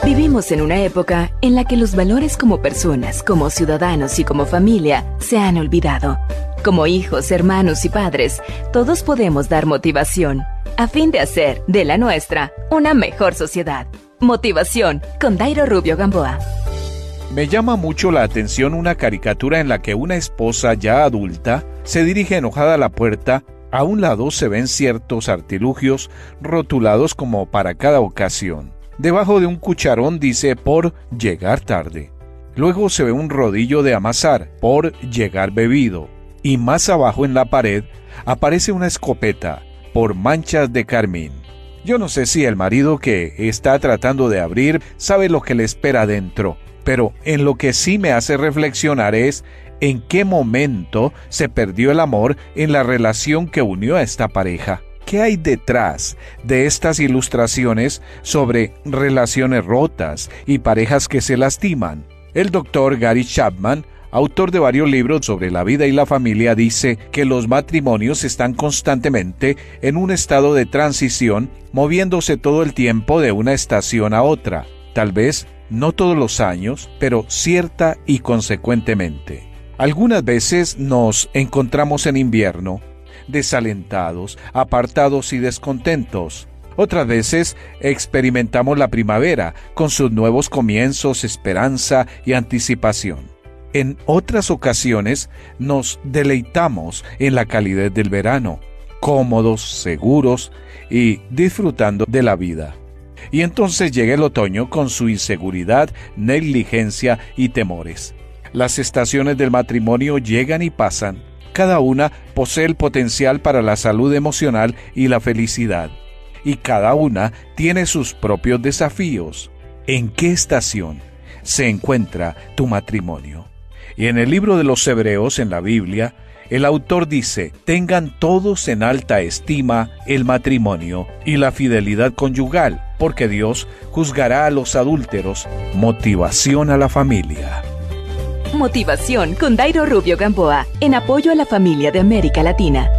Vivimos en una época en la que los valores como personas, como ciudadanos y como familia se han olvidado. Como hijos, hermanos y padres, todos podemos dar motivación a fin de hacer de la nuestra una mejor sociedad. Motivación con Dairo Rubio Gamboa. Me llama mucho la atención una caricatura en la que una esposa ya adulta se dirige enojada a la puerta. A un lado se ven ciertos artilugios rotulados como para cada ocasión. Debajo de un cucharón dice por llegar tarde. Luego se ve un rodillo de amasar por llegar bebido. Y más abajo en la pared aparece una escopeta por manchas de carmín. Yo no sé si el marido que está tratando de abrir sabe lo que le espera dentro, pero en lo que sí me hace reflexionar es en qué momento se perdió el amor en la relación que unió a esta pareja. ¿Qué hay detrás de estas ilustraciones sobre relaciones rotas y parejas que se lastiman? El doctor Gary Chapman, autor de varios libros sobre la vida y la familia, dice que los matrimonios están constantemente en un estado de transición, moviéndose todo el tiempo de una estación a otra. Tal vez no todos los años, pero cierta y consecuentemente. Algunas veces nos encontramos en invierno, desalentados, apartados y descontentos. Otras veces experimentamos la primavera, con sus nuevos comienzos, esperanza y anticipación. En otras ocasiones nos deleitamos en la calidez del verano, cómodos, seguros y disfrutando de la vida. Y entonces llega el otoño con su inseguridad, negligencia y temores. Las estaciones del matrimonio llegan y pasan. Cada una posee el potencial para la salud emocional y la felicidad. Y cada una tiene sus propios desafíos. ¿En qué estación se encuentra tu matrimonio? Y en el libro de los Hebreos, en la Biblia, el autor dice: tengan todos en alta estima el matrimonio y la fidelidad conyugal, porque Dios juzgará a los adúlteros. Motivación a la familia. Motivación con Dairo Rubio Gamboa, en apoyo a la familia de América Latina.